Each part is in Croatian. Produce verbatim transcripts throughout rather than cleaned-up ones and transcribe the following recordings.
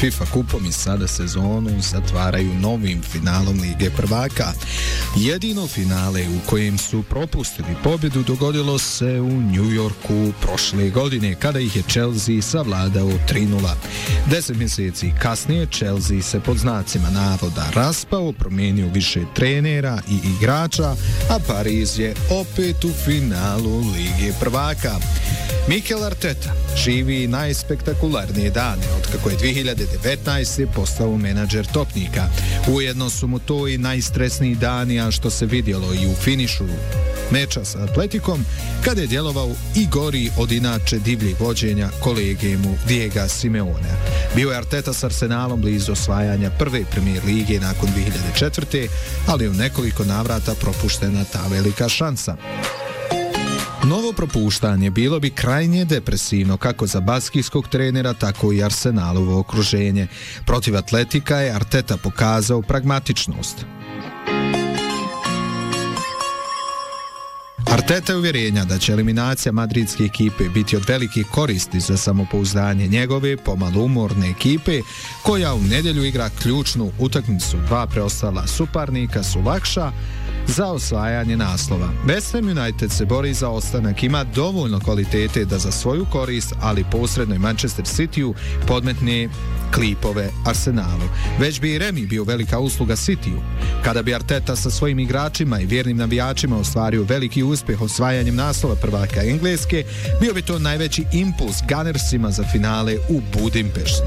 FIFA kupom i sada sezonu zatvaraju novim finalom Lige prvaka. Jedino finale u kojem su propustili pobjedu dogodilo se u New Yorku prošle godine kada ih je Chelsea savladao tri nula. Deset mjeseci kasnije Chelsea se pod znacima navoda raspao, promijenio više trenera i igrača, a Pariz je opet u finalu Lige prvaka. Mikel Arteta živi najspektakularnije dane otkako je dvije hiljade devetnaeste. postao menadžer topnika. Ujedno su mu to i najstresniji dani, a što se vidjelo i u finišu meča sa Atletikom, kada je djelovao i gori od inače divljih vođenja kolege mu Diega Simeonea. Bio je Arteta s Arsenalom blizu osvajanja prve Premier lige nakon dvije hiljade četvrte. ali u nekoliko navrata propuštena ta velika šansa. Novo propuštanje bilo bi krajnje depresivno kako za baskijskog trenera, tako i Arsenalovo okruženje. Protiv Atletika je Arteta pokazao pragmatičnost. Arteta je uvjerenja da će eliminacija madridske ekipe biti od velike koristi za samopouzdanje njegove pomalo umorne ekipe, koja u nedjelju igra ključnu utakmicu. Dva preostala suparnika su lakša za osvajanje naslova. West Ham United se bori za ostanak, ima dovoljno kvalitete da za svoju korist, ali posredno i Manchester Cityu podmetne klipove Arsenalu. Već bi i remi bio velika usluga Cityu. Kada bi Arteta sa svojim igračima i vjernim navijačima ostvario veliki uspjeh osvajanjem naslova prvaka Engleske, bio bi to najveći impuls Gunnersima za finale u Budimpešti.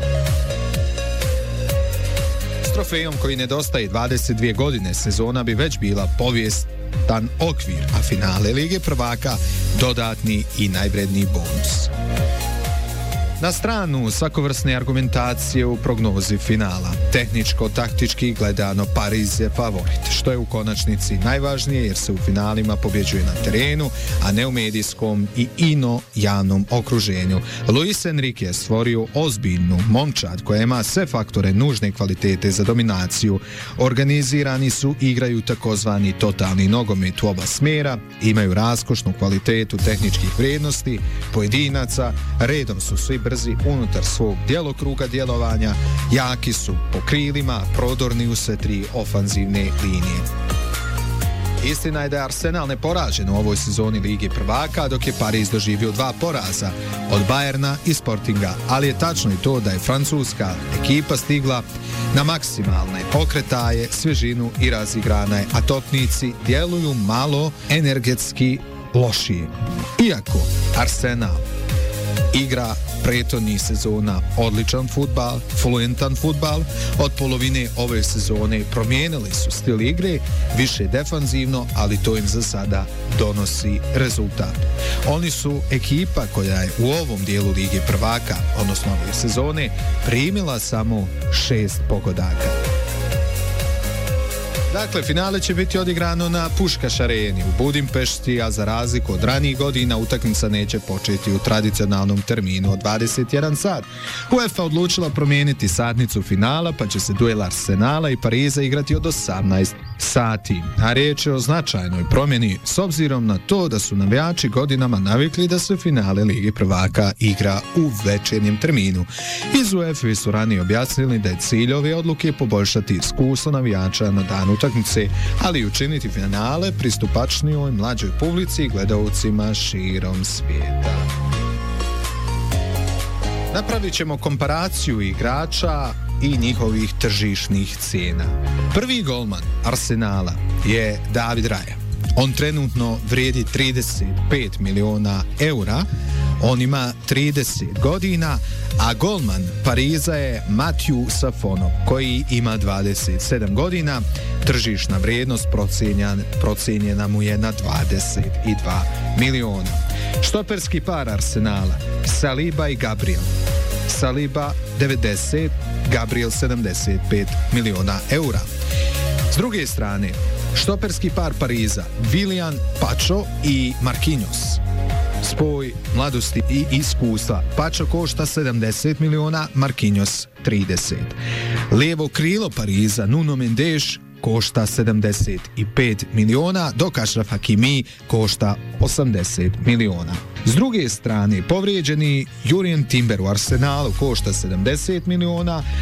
S trofejom koji nedostaje dvadeset dvije godine, sezona bi već bila povijestan okvir, a finale Lige prvaka dodatni i najvredniji bonus. Na stranu svakovrsne argumentacije u prognozi finala. Tehničko-taktički gledano Pariz je favorit, što je u konačnici najvažnije jer se u finalima pobjeđuje na terenu, a ne u medijskom i ino javnom okruženju. Luis Enrique je stvorio ozbiljnu momčad koja ima sve faktore nužne kvalitete za dominaciju. Organizirani su, igraju takozvani totalni nogomet u oba smjera, imaju raskošnu kvalitetu tehničkih vrijednosti, pojedinaca, redom su svi brzi unutar svog djelokruga djelovanja, jaki su po krilima, prodorni u sve tri ofanzivne linije. Istina je da je Arsenal neporažen u ovoj sezoni Lige prvaka, dok je Pariz doživio dva poraza od Bayerna i Sportinga, ali je tačno i to da je francuska ekipa stigla na maksimalne pokretaje, svježinu i razigrana je, a topnici djeluju malo energetski lošije. Iako Arsenal igra prethodnih sezona odličan fudbal, fluentan fudbal, od polovine ove sezone promijenili su stil igre, više defanzivno, ali to im za sada donosi rezultat. Oni su ekipa koja je u ovom dijelu Lige prvaka, odnosno ove sezone, primila samo šest pogodaka. Dakle, finale će biti odigrano na Puškaš areni u Budimpešti, a za razliku od ranijih godina utakmica neće početi u tradicionalnom terminu od dvadeset jedan sat. UEFA odlučila promijeniti satnicu finala, pa će se duel Arsenala i Pariza igrati od osamnaest sati. A riječ je o značajnoj promjeni s obzirom na to da su navijači godinama navikli da se finale Lige prvaka igra u večernjem terminu. Iz UEFA su ranije objasnili da je cilj ove odluke poboljšati iskustvo navijača na dan utakmice, ali i učiniti finale pristupačnijoj mlađoj publici i gledaocima širom svijeta. Napravit ćemo komparaciju igrača i njihovih tržišnih cijena. Prvi golman Arsenala je David Raya. On trenutno vrijedi trideset pet miliona eura, on ima trideset godina, a golman Pariza je Mathieu Safonov, koji ima dvadeset sedam godina, tržišna vrijednost procijenjena, procijenjena mu je na dvadeset dva miliona. Štoperski par Arsenala, Saliba i Gabriel. Saliba devedeset, Gabriel sedamdeset pet miliona eura. S druge strane, štoperski par Pariza, Willian Pacho i Marquinhos. Spoj mladosti i iskustva. Pacho košta sedamdeset miliona, Marquinhos trideset. Lijevo krilo Pariza, Nuno Mendes, košta sedamdeset pet miliona, dok Achraf Hakimi košta osamdeset miliona. S druge strane, povrijeđeni Jurien Timber u Arsenalu košta sedamdeset miliona,